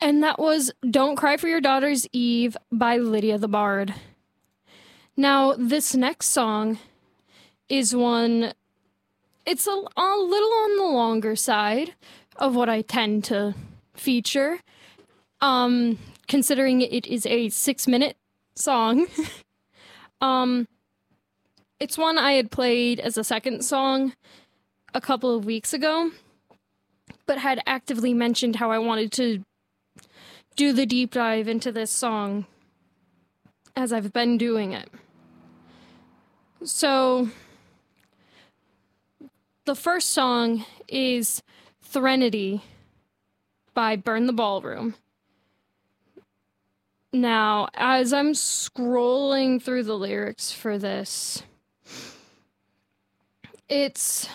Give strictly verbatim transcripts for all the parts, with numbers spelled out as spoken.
And that was Don't Cry for Your Daughter's Eve by Lydia the Bard. Now, this next song is one, it's a, a little on the longer side of what I tend to feature, um, considering it is a six-minute song. um, it's one I had played as a second song a couple of weeks ago, but had actively mentioned how I wanted to do the deep dive into this song as I've been doing it. So, the first song is Threnody by Burn the Ballroom. Now, as I'm scrolling through the lyrics for this, it's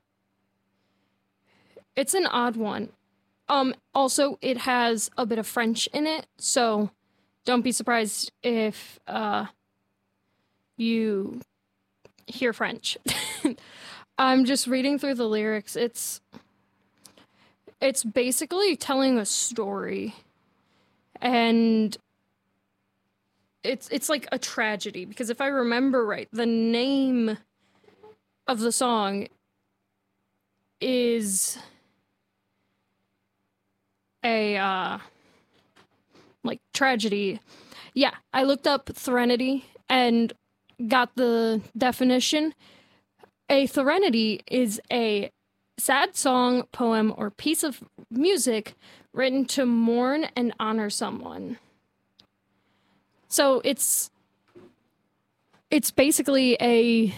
it's an odd one. Um, also, it has a bit of French in it, so don't be surprised if uh, you hear French. I'm just reading through the lyrics. It's it's basically telling a story, and it's it's like a tragedy, because if I remember right, the name of the song is a uh like tragedy. Yeah, I looked up Threnody and got the definition. A threnody is a sad song, poem, or piece of music written to mourn and honor someone. So it's it's basically a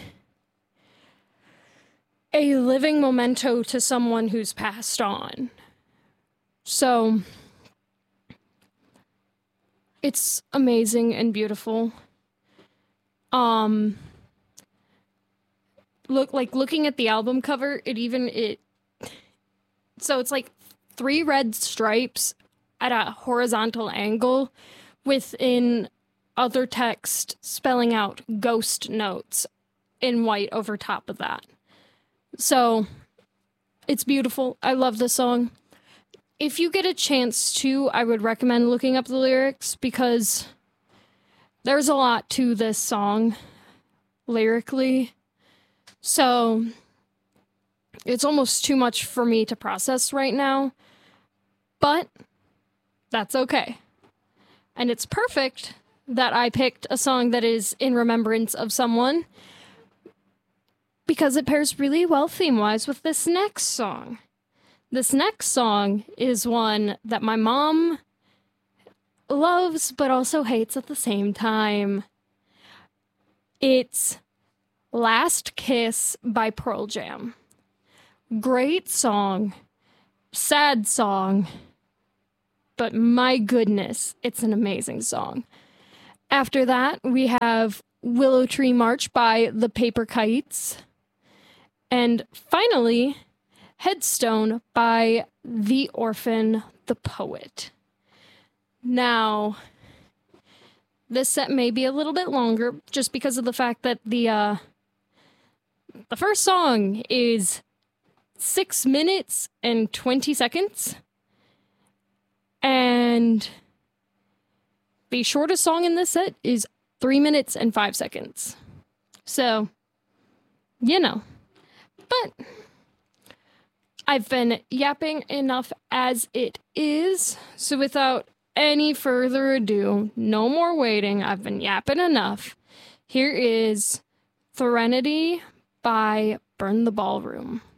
a living memento to someone who's passed on. So it's amazing and beautiful. Um, look like looking at the album cover, it even it. So it's like three red stripes at a horizontal angle, within other text spelling out ghost notes in white over top of that. So it's beautiful. I love this song. If you get a chance to, I would recommend looking up the lyrics, because there's a lot to this song lyrically. So it's almost too much for me to process right now, but that's okay. And it's perfect that I picked a song that is in remembrance of someone, because it pairs really well theme-wise with this next song. This next song is one that my mom loves, but also hates at the same time. It's Last Kiss by Pearl Jam. Great song. Sad song. But my goodness, it's an amazing song. After that, we have Willow Tree March by the Paper Kites. And finally, Headstone by The Orphan, the Poet. Now, this set may be a little bit longer, just because of the fact that the uh, the first song is six minutes and twenty seconds, and the shortest song in this set is three minutes and five seconds. So, you know, but I've been yapping enough as it is, so without any further ado, no more waiting, I've been yapping enough. Here is Threnody by Burn the Ballroom.